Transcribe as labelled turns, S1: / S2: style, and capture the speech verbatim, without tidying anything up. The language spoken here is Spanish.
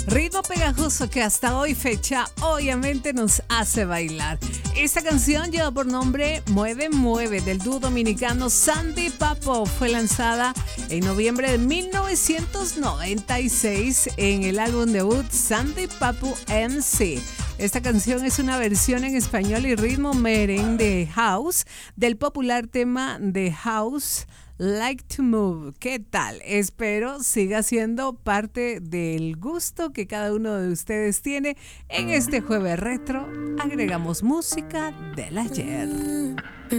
S1: Ritmo pegajoso que hasta hoy fecha obviamente nos hace bailar. Esta canción lleva por nombre Mueve Mueve del dúo dominicano Sandy Papo. Fue lanzada en noviembre de mil novecientos noventa y seis en el álbum debut Sandy Papo M C. Esta canción es una versión en español y ritmo merengue de house del popular tema de house Like to Move. ¿Qué tal? Espero siga siendo parte del gusto que cada uno de ustedes tiene. En este jueves retro agregamos música del ayer.